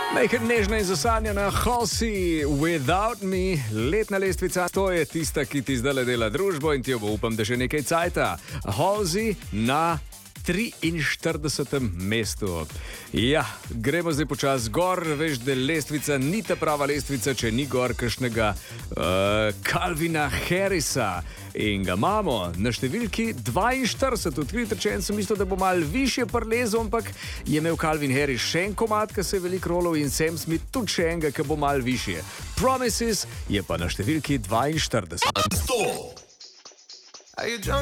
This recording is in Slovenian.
Nekaj nežna in zasanjena Halsey Without Me, letna lestvica, to je tista, ki ti zdaj dela družbo in ti jo bo, upam, da že nekaj cajta. Halsey na 43. mestu. Ja, gremo zdaj počasi gor, veš, da lestvica ni ta prava lestvica, če ni gor kakšnega Calvina Harrisa. In ga imamo na številki 42. Odkrit rečen sem mislil, da bo malo više prelezel, ampak je imel Calvin Harris še en komad, ki se je veliko rolov, in Sam Smith tudi še enega, ki bo malo više. Promises je pa na številki 42.